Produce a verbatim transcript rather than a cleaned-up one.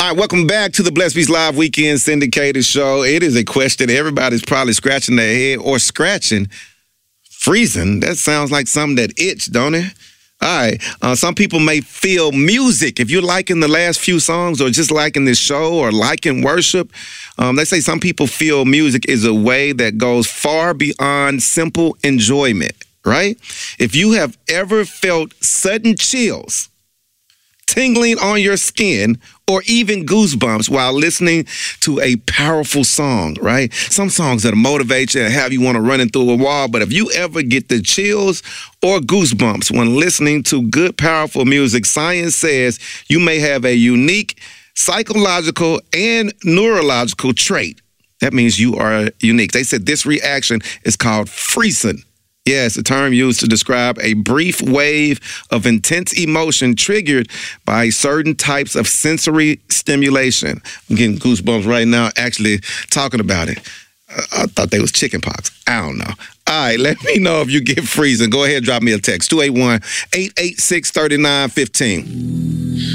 All right, welcome back to the Blessed Beats Live Weekend Syndicated Show. It is a question everybody's probably scratching their head or scratching. Freezing, that sounds like something that itch, don't it? All right, uh, some people may feel music. If you're liking the last few songs or just liking this show or liking worship, um, they say some people feel music is a way that goes far beyond simple enjoyment, right? If you have ever felt sudden chills, tingling on your skin, or even goosebumps while listening to a powerful song, right? Some songs that motivate you and have you want to run in through a wall, but if you ever get the chills or goosebumps when listening to good, powerful music, science says you may have a unique psychological and neurological trait. That means you are unique. They said this reaction is called freezing. Yes, a term used to describe a brief wave of intense emotion triggered by certain types of sensory stimulation. I'm getting goosebumps right now actually talking about it. Uh, I thought they was chicken pox. I don't know. All right, let me know if you get freezing. Go ahead and drop me a text, two eight one, eight eight six, three nine one five.